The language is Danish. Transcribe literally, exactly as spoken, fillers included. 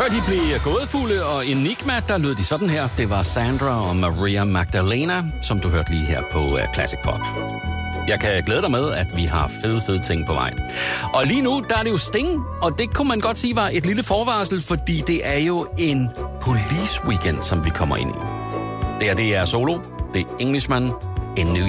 Før de blev gådefulde og Enigma, der lød de sådan her. Det var Sandra og Maria Magdalena, som du hørte lige her på uh, Classic Pop. Jeg kan glæde dig med, at vi har fede, fede ting på vej. Og lige nu, der er det jo Sting, og det kunne man godt sige var et lille forvarsel, fordi det er jo en police weekend, som vi kommer ind i. Det er det er solo, det er Englishman in New